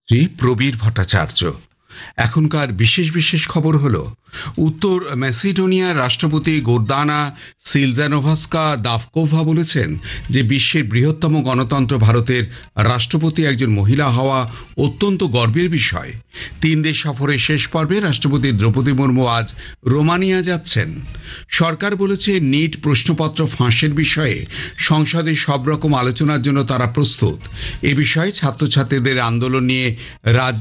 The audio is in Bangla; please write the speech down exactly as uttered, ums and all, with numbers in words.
শ্রী প্রবীর ভট্টাচার্য। এখনকার বিশেষ বিশেষ খবর হলো, উত্তর ম্যাসিডোনিয়ার রাষ্ট্রপতি গোর্দানা সিলজানোভস্কা দাভকোভা বলেছেন যে বিশ্বের বৃহত্তম গণতন্ত্র ভারতের রাষ্ট্রপতি একজন মহিলা হওয়া অত্যন্ত গর্বের বিষয়। তিন দেশ সফরে শেষ পর্বে রাষ্ট্রপতি দ্রৌপদী মুর্মু আজ রোমানিয়া যাচ্ছেন। সরকার বলেছে, নিট প্রশ্নপত্র ফাঁসের বিষয়ে সংসদে সব রকম আলোচনার জন্য তারা প্রস্তুত। এ বিষয়ে ছাত্রছাত্রীদের আন্দোলন নিয়ে রাজ